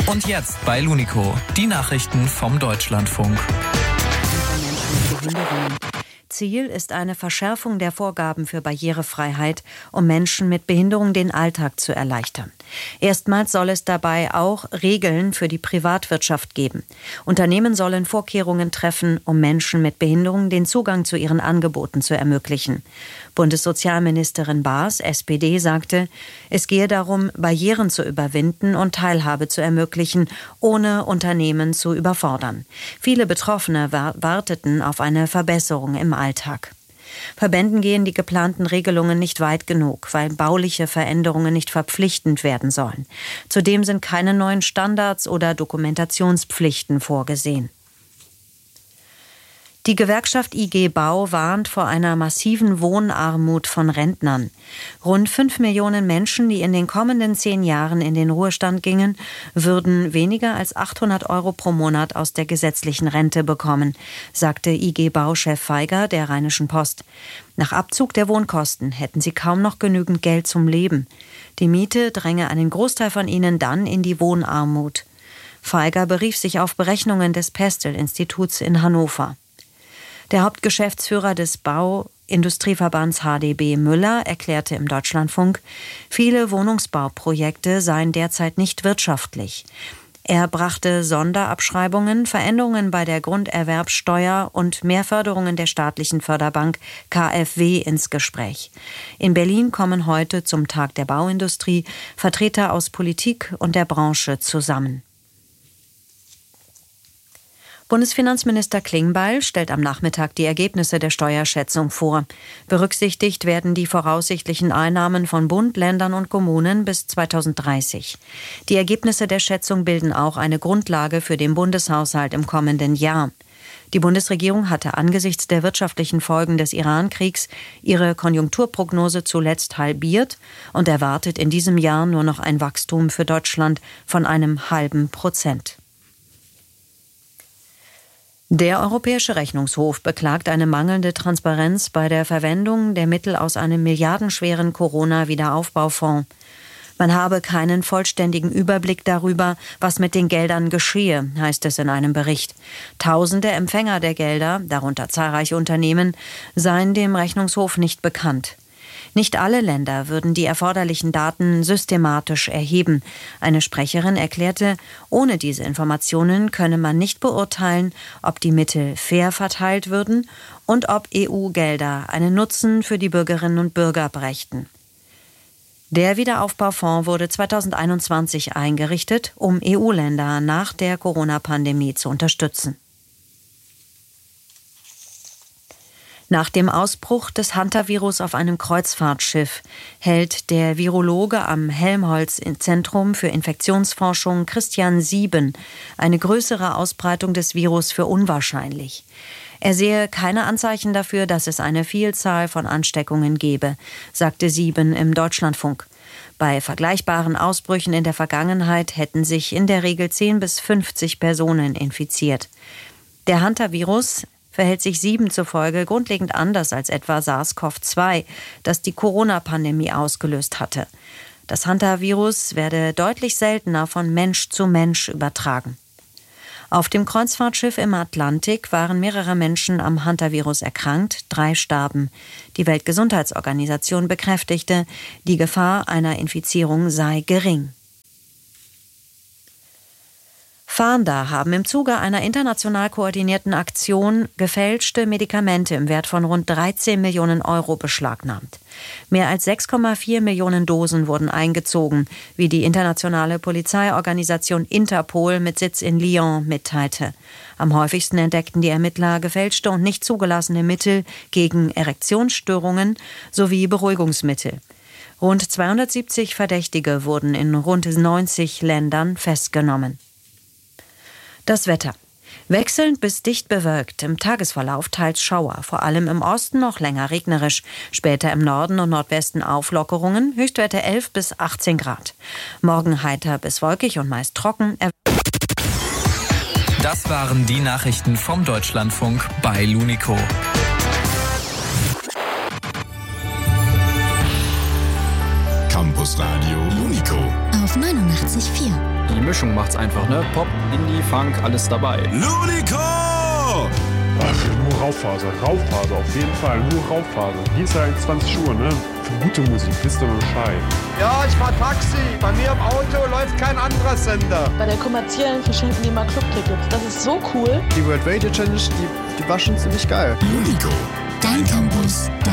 Und jetzt bei Lunico, die Nachrichten vom Deutschlandfunk. Ziel ist eine Verschärfung der Vorgaben für Barrierefreiheit, um Menschen mit Behinderung den Alltag zu erleichtern. Erstmals soll es dabei auch Regeln für die Privatwirtschaft geben. Unternehmen sollen Vorkehrungen treffen, um Menschen mit Behinderung den Zugang zu ihren Angeboten zu ermöglichen. Bundessozialministerin Baas, SPD, sagte, es gehe darum, Barrieren zu überwinden und Teilhabe zu ermöglichen, ohne Unternehmen zu überfordern. Viele Betroffene warteten auf eine Verbesserung im Alltag. Verbänden gehen die geplanten Regelungen nicht weit genug, weil bauliche Veränderungen nicht verpflichtend werden sollen. Zudem sind keine neuen Standards oder Dokumentationspflichten vorgesehen. Die Gewerkschaft IG Bau warnt vor einer massiven Wohnarmut von Rentnern. Rund 5 Millionen Menschen, die in den kommenden 10 Jahren in den Ruhestand gingen, würden weniger als 800 € pro Monat aus der gesetzlichen Rente bekommen, sagte IG Bau-Chef Feiger der Rheinischen Post. Nach Abzug der Wohnkosten hätten sie kaum noch genügend Geld zum Leben. Die Miete dränge einen Großteil von ihnen dann in die Wohnarmut. Feiger berief sich auf Berechnungen des Pestel-Instituts in Hannover. Der Hauptgeschäftsführer des Bauindustrieverbands HDB Müller erklärte im Deutschlandfunk, viele Wohnungsbauprojekte seien derzeit nicht wirtschaftlich. Er brachte Sonderabschreibungen, Veränderungen bei der Grunderwerbsteuer und mehr Förderungen der staatlichen Förderbank KfW ins Gespräch. In Berlin kommen heute zum Tag der Bauindustrie Vertreter aus Politik und der Branche zusammen. Bundesfinanzminister Klingbeil stellt am Nachmittag die Ergebnisse der Steuerschätzung vor. Berücksichtigt werden die voraussichtlichen Einnahmen von Bund, Ländern und Kommunen bis 2030. Die Ergebnisse der Schätzung bilden auch eine Grundlage für den Bundeshaushalt im kommenden Jahr. Die Bundesregierung hatte angesichts der wirtschaftlichen Folgen des Iran-Kriegs ihre Konjunkturprognose zuletzt halbiert und erwartet in diesem Jahr nur noch ein Wachstum für Deutschland von 0,5%. Der Europäische Rechnungshof beklagt eine mangelnde Transparenz bei der Verwendung der Mittel aus einem milliardenschweren Corona-Wiederaufbaufonds. Man habe keinen vollständigen Überblick darüber, was mit den Geldern geschehe, heißt es in einem Bericht. Tausende Empfänger der Gelder, darunter zahlreiche Unternehmen, seien dem Rechnungshof nicht bekannt. Nicht alle Länder würden die erforderlichen Daten systematisch erheben. Eine Sprecherin erklärte, ohne diese Informationen könne man nicht beurteilen, ob die Mittel fair verteilt würden und ob EU-Gelder einen Nutzen für die Bürgerinnen und Bürger brächten. Der Wiederaufbaufonds wurde 2021 eingerichtet, um EU-Länder nach der Corona-Pandemie zu unterstützen. Nach dem Ausbruch des Hantavirus auf einem Kreuzfahrtschiff hält der Virologe am Helmholtz-Zentrum für Infektionsforschung Christian Sieben eine größere Ausbreitung des Virus für unwahrscheinlich. Er sehe keine Anzeichen dafür, dass es eine Vielzahl von Ansteckungen gebe, sagte Sieben im Deutschlandfunk. Bei vergleichbaren Ausbrüchen in der Vergangenheit hätten sich in der Regel 10 bis 50 Personen infiziert. Der Hantavirus verhält sich Sieben zufolge grundlegend anders als etwa SARS-CoV-2, das die Corona-Pandemie ausgelöst hatte. Das Hantavirus werde deutlich seltener von Mensch zu Mensch übertragen. Auf dem Kreuzfahrtschiff im Atlantik waren mehrere Menschen am Hantavirus erkrankt, 3 starben. Die Weltgesundheitsorganisation bekräftigte, die Gefahr einer Infizierung sei gering. Fahnder haben im Zuge einer international koordinierten Aktion gefälschte Medikamente im Wert von rund 13 Millionen € beschlagnahmt. Mehr als 6,4 Millionen Dosen wurden eingezogen, wie die internationale Polizeiorganisation Interpol mit Sitz in Lyon mitteilte. Am häufigsten entdeckten die Ermittler gefälschte und nicht zugelassene Mittel gegen Erektionsstörungen sowie Beruhigungsmittel. Rund 270 Verdächtige wurden in rund 90 Ländern festgenommen. Das Wetter. Wechselnd bis dicht bewölkt, im Tagesverlauf teils Schauer, vor allem im Osten noch länger regnerisch, später im Norden und Nordwesten Auflockerungen, Höchstwerte 11 bis 18 Grad. Morgen heiter bis wolkig und meist trocken. Das waren die Nachrichten vom Deutschlandfunk bei Lunico. Campus Radio Lunico auf 89,4. Mischung macht's einfach, ne? Pop, Indie, Funk, alles dabei. Ludico! Nur Raufaser, auf jeden Fall, nur Raufaser. Dienstag 20 Uhr, ne? Für gute Musik, wisst ihr Bescheid. Ja, ich fahr Taxi. Bei mir im Auto läuft kein anderer Sender. Bei der kommerziellen verschenken die mal Clubtickets. Das ist so cool. Die World Radio Challenge, die war schon ziemlich geil. Ludico, dein Campus,